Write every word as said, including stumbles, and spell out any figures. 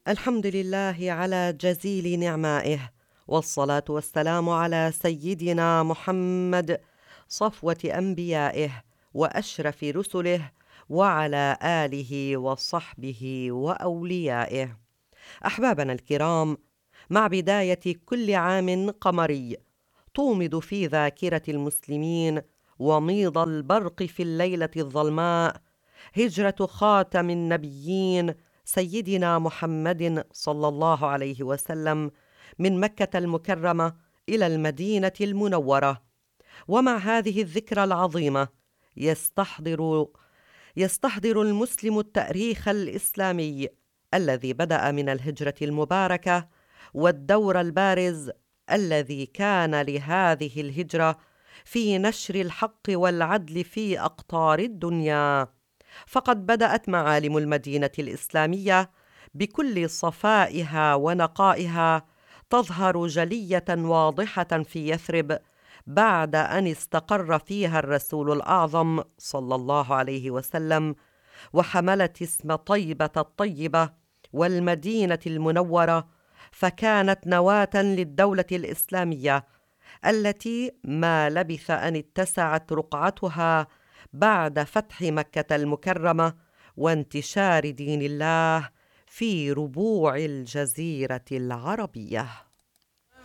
الحمد لله على جزيل نعمائه، والصلاة والسلام على سيدنا محمد صفوة أنبيائه وأشرف رسله، وعلى آله وصحبه وأوليائه. أحبابنا الكرام، مع بداية كل عام قمري تومض في ذاكرة المسلمين وميض البرق في الليلة الظلماء هجرة خاتم النبيين سيدنا محمد صلى الله عليه وسلم من مكة المكرمة إلى المدينة المنورة. ومع هذه الذكرى العظيمة يستحضر يستحضر المسلم التاريخ الإسلامي الذي بدأ من الهجرة المباركة، والدور البارز الذي كان لهذه الهجرة في نشر الحق والعدل في أقطار الدنيا. فقد بدأت معالم المدينة الإسلامية بكل صفائها ونقائها تظهر جلية واضحة في يثرب بعد أن استقر فيها الرسول الأعظم صلى الله عليه وسلم، وحملت اسم طيبة الطيبة والمدينة المنورة، فكانت نواة للدولة الإسلامية التي ما لبث أن اتسعت رقعتها بعد فتح مكة المكرمة وانتشار دين الله في ربوع الجزيرة العربية.